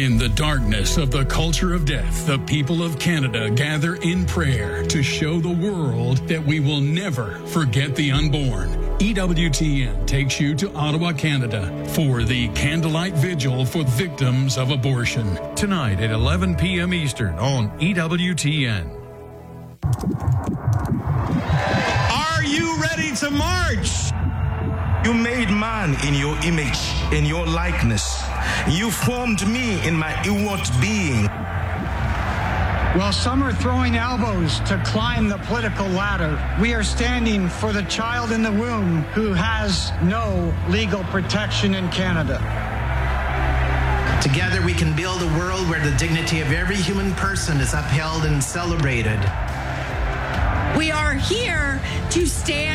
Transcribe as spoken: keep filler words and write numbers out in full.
In the darkness of the culture of death, the people of Canada gather in prayer to show the world that we will never forget the unborn. E W T N takes you to Ottawa, Canada for the Candlelight Vigil for Victims of Abortion. Tonight at eleven p.m. Eastern on E W T N. Are you ready to march? You made man in your image, in your likeness. You formed me in my inward being. While some are throwing elbows to climb the political ladder, we are standing for the child in the womb who has no legal protection in Canada. Together we can build a world where the dignity of every human person is upheld and celebrated. We are here to stand